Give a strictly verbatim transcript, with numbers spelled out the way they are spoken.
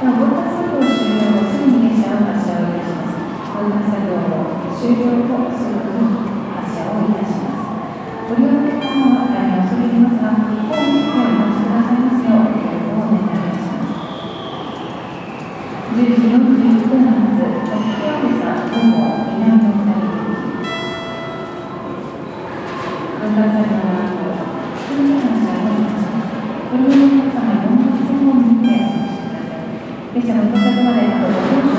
なお、分割作業終了後、すぐに列車を発車をいたします。分割作業を終了後、すぐに発車をいたします。ご利用のお客様は大変恐れ入りますが、ホームにてお待ちくださいますよう、ご協力をお願いいたします。じゅうじよんじゅういっぷん発、特急あずさご号南の二人行き。分割作業の後、すぐに発車をいたします。ご利用のお客様はよんはちせん号にてお待ちください。列車の到着まであとごふん